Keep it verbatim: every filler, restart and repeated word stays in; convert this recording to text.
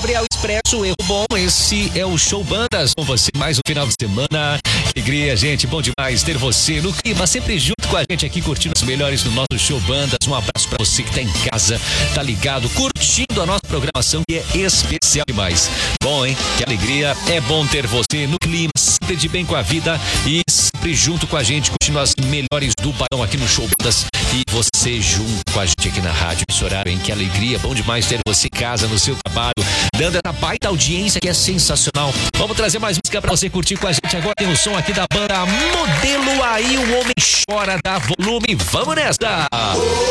Gabriel Expresso, Erro Bom. Esse é o Show Bandas com você mais um final de semana. Que alegria, gente, bom demais ter você no clima, sempre junto com a gente aqui, curtindo os melhores do nosso Show Bandas. Um abraço pra você que tá em casa, tá ligado, curtindo a nossa programação, que é especial demais. Bom, hein? Que alegria, é bom ter você no clima, sempre de bem com a vida e sempre junto com a gente, curtindo as melhores do Barão aqui no Show Bandas. E você junto com a gente aqui na rádio, esse horário, hein? Que alegria, bom demais ter você em casa, no seu trabalho, dando essa baita audiência que é sensacional. Vamos trazer mais música pra você curtir com a gente agora. Tem o som aqui da banda Modelo Aí, o Homem Chora, da Volume. Vamos nessa!